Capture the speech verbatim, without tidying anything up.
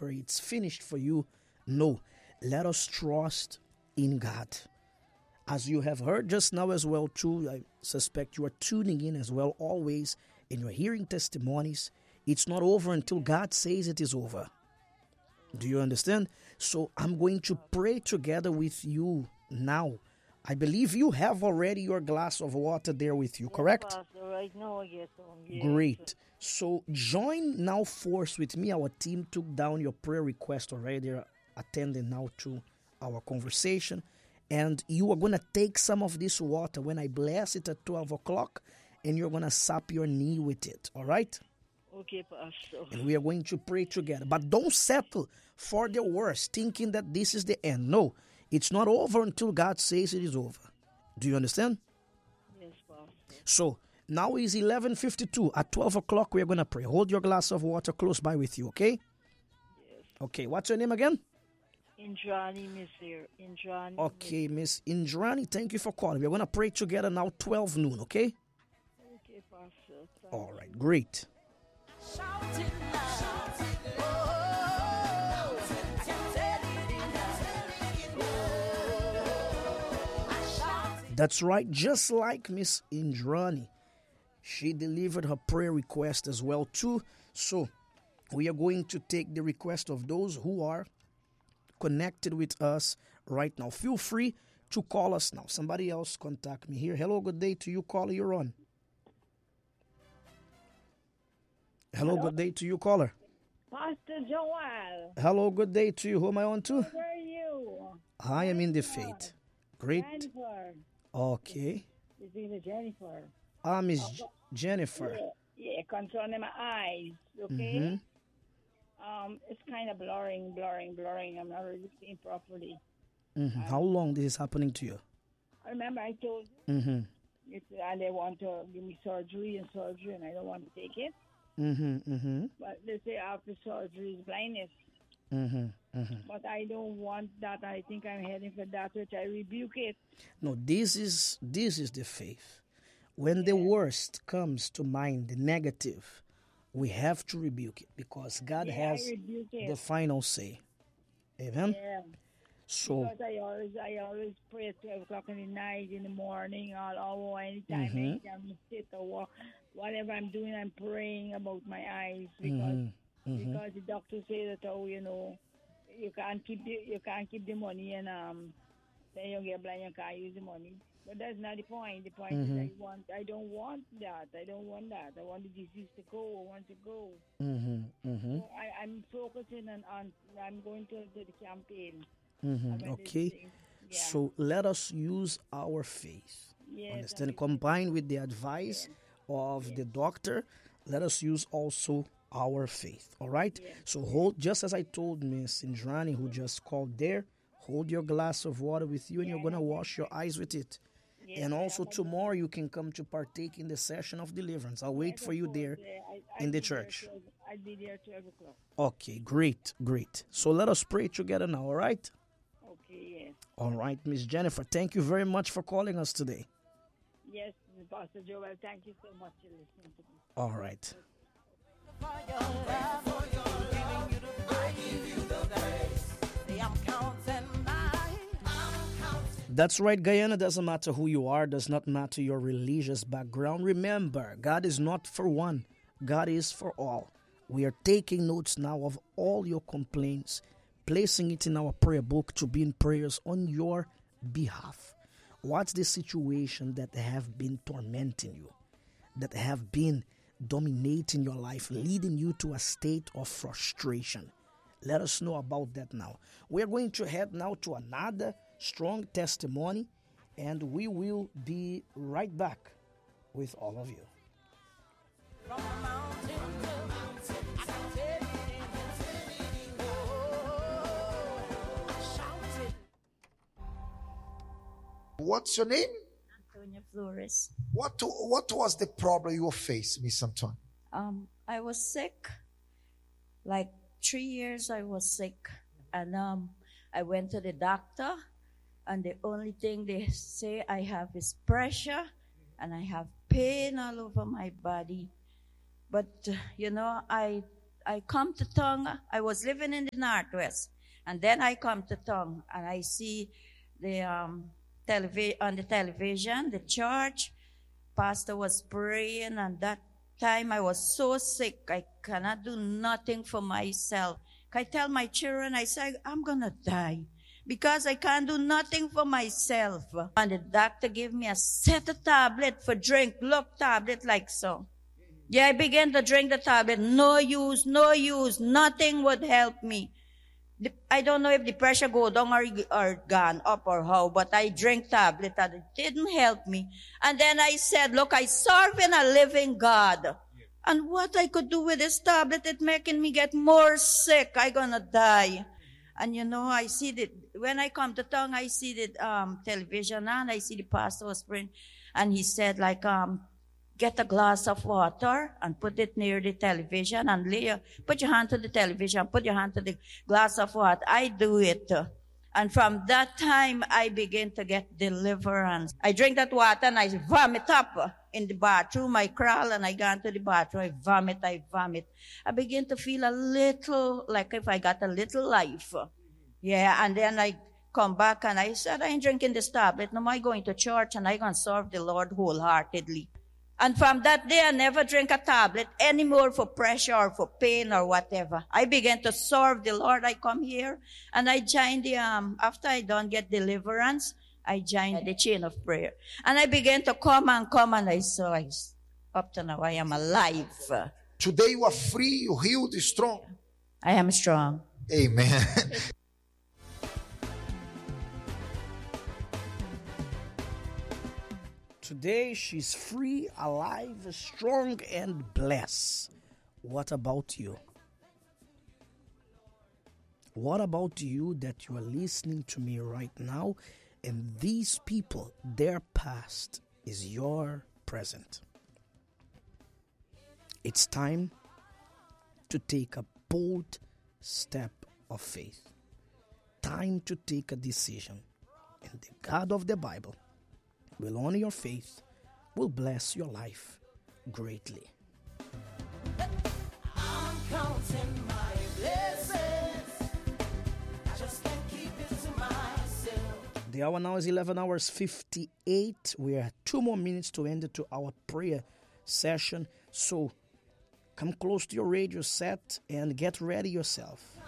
over, it's finished for you. No, let us trust in God. As you have heard just now as well too, I suspect you are tuning in as well always, and you're hearing testimonies. It's not over until God says it is over. Do you understand? So I'm going to pray together with you now. I believe you have already your glass of water there with you, correct? Yes, Pastor, right now, yes, um, yes. Great. So join now force with me. Our team took down your prayer request already. They're attending now to our conversation. And you are going to take some of this water when I bless it at twelve o'clock, and you're going to sap your knee with it, all right? Okay, Pastor. And we are going to pray together. But don't settle for the worst, thinking that this is the end. No, it's not over until God says it is over. Do you understand? Yes, Pastor. So now is eleven fifty-two. At twelve o'clock, we are going to pray. Hold your glass of water close by with you, okay? Yes. Okay, what's your name again? Indrani, Miss here. Indrani. Okay, Miss Indrani, thank you for calling. We're going to pray together now, twelve noon, okay? Okay, Pastor. Thank All right, great. That's right, just like Miss Indrani. She delivered her prayer request as well too. So we are going to take the request of those who are connected with us right now. Feel free to call us now. Somebody else contact me here. Hello, good day to you, caller. You're on. Hello, Hello? Good day to you, caller. Pastor Joel. Hello, good day to you. Who am I on to? How are you? I am in the faith. Great. Jennifer. Okay. It's either Jennifer. Ah, Miss J- Jennifer. Yeah, yeah, concerning my eyes, okay? Mm-hmm. Um, it's kind of blurring, blurring, blurring. I'm not really seeing properly. Mm-hmm. How long this is happening to you? I remember I told you, Mm-hmm. it's, and they want to give me surgery and surgery, and I don't want to take it. Mm-hmm. Mm-hmm. But they say after surgery is blindness. Mm-hmm. Mm-hmm. But I don't want that. I think I'm heading for that, which I rebuke it. No, this is this is the faith. When the worst comes to mind, the negative, we have to rebuke it because God Yeah, has I rebuke it. the final say. Amen. Yeah. So Because I always, I always pray at twelve o'clock in the night, in the morning, all hour, anytime, Mhm. anytime I sit or walk, whatever I'm doing, I'm praying about my eyes because Mhm. Mhm. because the doctor say that, oh, you know, you can't keep the you can't keep the money, and um then you get blind, you can't use the money. But that's not the point. The point Mhm. is I want I don't want that. I don't want that. I want the disease to go. I want to go. Mhm. Mhm. So I, I'm focusing on, on I'm going to do the campaign. Mhm. I'm going to Okay. sing. Yeah. So let us use our faith. Yes, Understand? I'm- Combined with the advice of the doctor, let us use also our faith. All right? Yes. So hold, just as I told Miss Indrani who just called there, hold your glass of water with you and you're going to wash your eyes with it. Yes, And I also have a- tomorrow you can come to partake in the session of deliverance. I'll wait yes, for of you course, there yeah, I- I'll in the be there church. twelve I'll be there twelve o'clock. Okay, great, great. So let us pray together now, all right? Okay, yes. All right, Miss Jennifer, thank you very much for calling us today. Yes, Pastor Joel, thank you so much for listening to me. All right. That's right, Guyana. Doesn't matter who you are, does not matter your religious background. Remember, God is not for one, God is for all. We are taking notes now of all your complaints, placing it in our prayer book to be in prayers on your behalf. What's the situation that have been tormenting you, that have been dominating your life, leading you to a state of frustration? Let us know about that now. We're going to head now to another strong testimony, and we will be right back with all of you. What's your name? Antonia Flores. What what was the problem you faced, Miss Antonia? Um, I was sick. Like three years I was sick. And um, I went to the doctor, and the only thing they say I have is pressure, and I have pain all over my body. But, uh, you know, I I come to Tongue. I was living in the Northwest. And then I come to Tongue and I see the um, televi- on the television, the church. Pastor was praying, and that time I was so sick. I cannot do nothing for myself. I tell my children, I say, I'm going to die because I can't do nothing for myself. And the doctor gave me a set of tablet for drink. Look, tablet like so. Yeah, I began to drink the tablet. No use, no use. Nothing would help me. I don't know if the pressure go down or, or gone up or how, but I drink tablet and it didn't help me. And then I said, look, I serve in a living God. And what I could do with this tablet, it making me get more sick. I gonna die. And you know, I see that when I come to Tongue, I see the um, television and I see the pastor was praying. And he said like, um, get a glass of water and put it near the television and lay your, put your hand to the television, put your hand to the glass of water. I do it. And from that time, I begin to get deliverance. I drink that water and I vomit up in the bathroom. I crawl and I go into the bathroom. I vomit, I vomit. I begin to feel a little, like if I got a little life. Yeah, and then I come back and I said, I ain't drinking this tablet. No more, I'm going to church and I'm going to serve the Lord wholeheartedly. And from that day, I never drink a tablet anymore for pressure or for pain or whatever. I began to serve the Lord. I come here and I joined the, um, after I don't get deliverance, I joined the chain of prayer. And I began to come and come and I saw, I, up to now, I am alive. Today you are free, you're healed, you're strong. I am strong. Amen. Today, she's free, alive, strong, and blessed. What about you? What about you that you are listening to me right now? And these people, their past is your present. It's time to take a bold step of faith. Time to take a decision. And the God of the Bible will honor your faith, will bless your life greatly. I'm counting my blessings. I just can't keep it to myself. The hour now is eleven hours fifty-eight. We are two more minutes to end to our prayer session. So come close to your radio set and get ready yourself.